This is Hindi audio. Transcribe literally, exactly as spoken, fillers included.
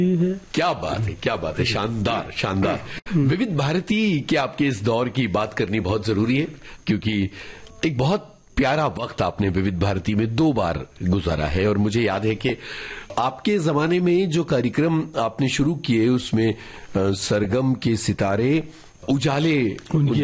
क्या बात है, क्या बात है, शानदार शानदार। विविध भारती के आपके इस दौर की बात करनी बहुत जरूरी है, क्योंकि एक बहुत प्यारा वक्त आपने विविध भारती में दो बार गुजारा है। और मुझे याद है कि आपके जमाने में जो कार्यक्रम आपने शुरू किए उसमें सरगम के सितारे, उजाले